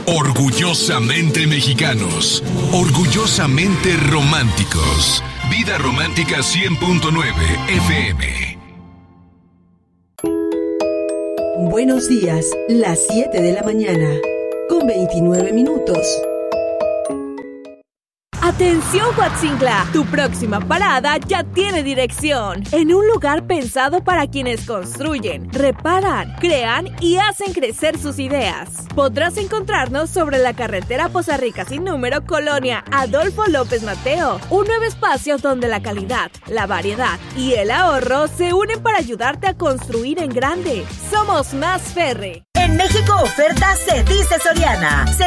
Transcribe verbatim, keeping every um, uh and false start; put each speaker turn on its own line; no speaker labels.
Orgullosamente mexicanos, orgullosamente románticos. Vida Romántica cien punto nueve F M.
Buenos días, las siete de la mañana, con veintinueve minutos.
Atención Huatzintla, tu próxima parada ya tiene dirección. En un lugar pensado para quienes construyen, reparan, crean y hacen crecer sus ideas. Podrás encontrarnos sobre la carretera Poza Rica sin número, Colonia Adolfo López Mateo. Un nuevo espacio donde la calidad, la variedad y el ahorro se unen para ayudarte a construir en grande. Somos Más Ferre.
En México oferta se dice Soriana.